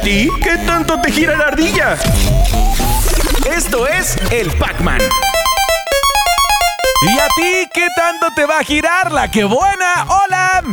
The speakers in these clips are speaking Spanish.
¿Y qué tanto te gira la ardilla? Esto es el Pac-Man. ¿Y a ti qué tanto te va a girar la que buena? ¡Hola!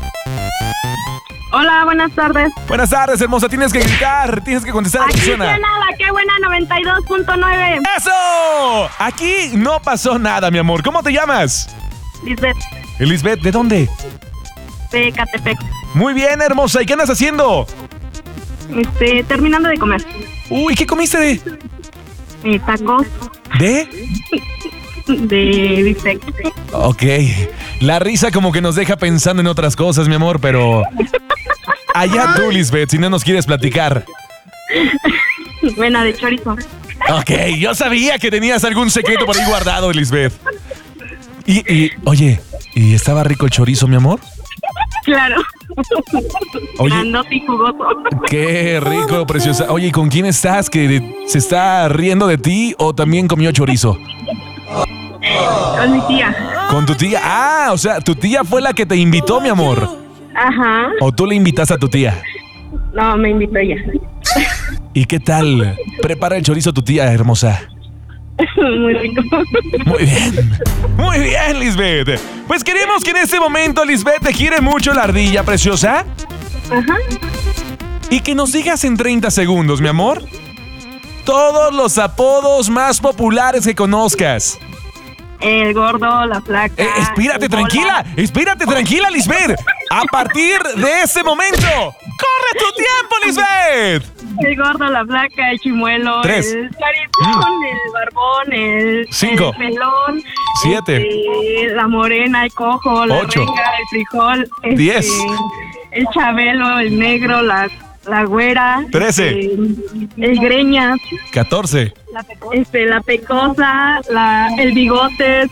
Hola, buenas tardes. Buenas tardes, hermosa. Tienes que gritar, tienes que contestar. Aquí suena la que buena 92.9. ¡Eso! Aquí no pasó nada, mi amor. ¿Cómo te llamas? Lisbeth, Lisbeth, ¿de dónde? de Catepec. Muy bien, hermosa. ¿Y qué andas haciendo? Terminando de comer. Uy, ¿qué comiste Tacos de? de bistec. Ok. La risa como que nos deja pensando en otras cosas, mi amor, pero... Allá tú, Lisbeth, si no nos quieres platicar. Buena de chorizo. Ok, yo sabía que tenías algún secreto por ahí guardado, Lisbeth. Oye, ¿y estaba rico el chorizo, mi amor? Claro. Oye, Grandote y jugoso. qué rico, preciosa. Oye, ¿y con quién estás? ¿Que se está riendo de ti o también comió chorizo? Con mi tía. ¿Con tu tía? Ah, o sea, tu tía fue la que te invitó, mi amor. Ajá. ¿O tú le invitaste a tu tía? No, me invitó ella. ¿Y qué tal? Prepara el chorizo tu tía, hermosa. Muy rico. Muy bien. Muy bien, Lisbeth. Pues queremos que en este momento, Lisbeth, te gire mucho la ardilla, preciosa. Ajá. Y que nos digas en 30 segundos, mi amor, todos los apodos más populares que conozcas. El gordo, la flaca. Espérate, el bola. tranquila, Lisbeth. A partir de ese momento, ¡corre tu tiempo, Lisbeth! El gordo, la flaca, el chimuelo, 3, el caritón, el barbón, el 5, el pelón, 7, la morena, el cojo, la 8, renga, el frijol, 10, el chabelo, el negro, la güera, 13, el greñas, 14, la pecosa, el bigotes,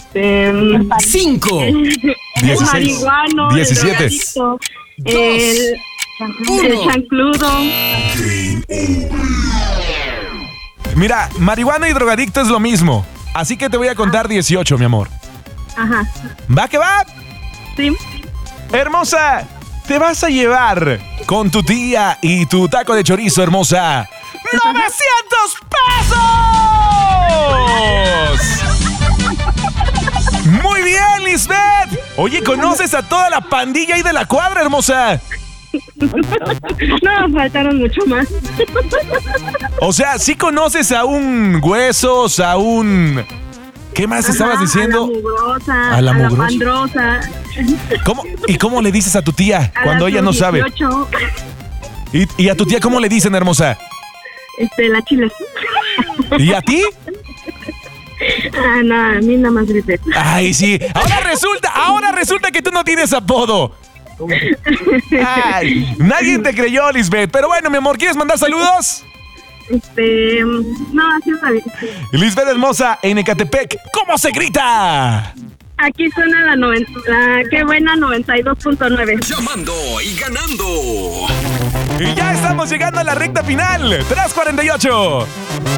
5, el 16, marihuano, 17, el drogadicto, el chancludo. Mira, marihuana y drogadicto es lo mismo. Así que te voy a contar 18, mi amor. Ajá. ¿Va que va? Sí. Hermosa, te vas a llevar con tu tía y tu taco de chorizo, hermosa, ¡900 pesos! Muy bien, Lisbeth. Oye, ¿conoces a toda la pandilla ahí de la cuadra, hermosa? No, faltaron mucho más. O sea, ¿sí conoces a un Huesos, a un... ¿Qué más estabas diciendo? A la mugrosa, ¿A la mugrosa? pandrosa. ¿Cómo? ¿Y cómo le dices a tu tía cuando ella no sabe? 18, ¿Y a tu tía cómo le dicen, hermosa? la chile. ¿Y a ti? Ah, no, a mí nada más grité. Ay, sí. Ahora resulta que tú no tienes apodo. Ay, nadie te creyó, Lisbeth. Pero bueno, mi amor, ¿quieres mandar saludos? No, así está bien. Lisbeth hermosa, en Ecatepec, ¿cómo se grita? Aquí suena la qué buena 92.9. llamando y ganando. Y ya estamos llegando a la recta final. 3:48.